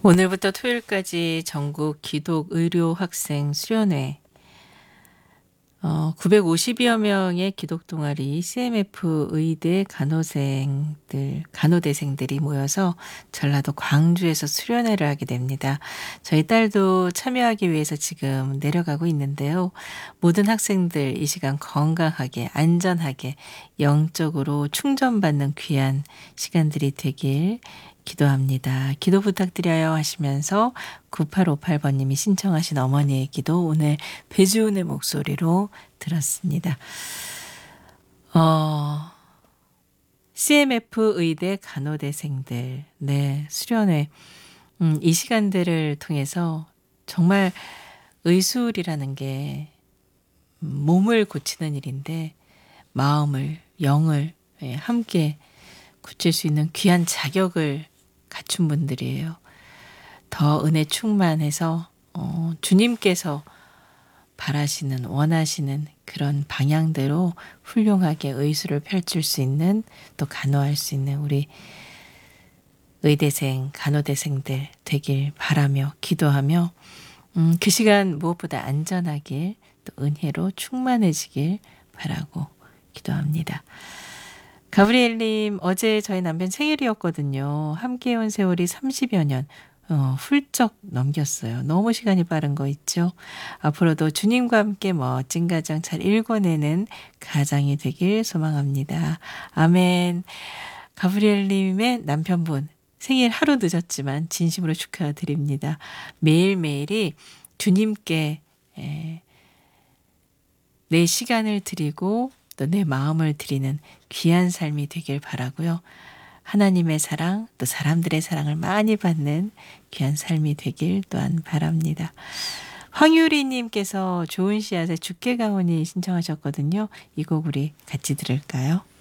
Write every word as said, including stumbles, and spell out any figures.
오늘부터 토요일까지 전국 기독 의료 학생 수련회 어 구백오십여 명의 기독 동아리 씨엠에프 의대 간호생들 간호대생들이 모여서 전라도 광주에서 수련회를 하게 됩니다. 저희 딸도 참여하기 위해서 지금 내려가고 있는데요. 모든 학생들 이 시간 건강하게 안전하게 영적으로 충전받는 귀한 시간들이 되길 기도합니다. 기도 부탁드려요 하시면서 구팔오팔 번님이 신청하신 어머니의 기도 오늘 배지훈의 목소리로 들었습니다. 어, 씨엠에프 의대 간호대생들 네 수련회 음, 이 시간들을 통해서 정말 의술이라는 게 몸을 고치는 일인데 마음을 영을 예, 함께 고칠 수 있는 귀한 자격을 갖춘 분들이에요. 더 은혜 충만해서 어, 주님께서 바라시는 원하시는 그런 방향대로 훌륭하게 의술을 펼칠 수 있는 또 간호할 수 있는 우리 의대생 간호대생들 되길 바라며 기도하며 음, 그 시간 무엇보다 안전하길 또 은혜로 충만해지길 바라고 기도합니다. 가브리엘님 어제 저희 남편 생일이었거든요. 함께 온 세월이 삼십여 년 어, 훌쩍 넘겼어요. 너무 시간이 빠른 거 있죠. 앞으로도 주님과 함께 멋진 가정 잘 일궈내는 가장이 되길 소망합니다. 아멘. 가브리엘님의 남편분 생일 하루 늦었지만 진심으로 축하드립니다. 매일매일이 주님께 에, 내 시간을 드리고 또 내 마음을 드리는 귀한 삶이 되길 바라고요. 하나님의 사랑 또 사람들의 사랑을 많이 받는 귀한 삶이 되길 또한 바랍니다. 황유리님께서 좋은 씨앗의 죽게 가오니 신청하셨거든요. 이 곡 우리 같이 들을까요?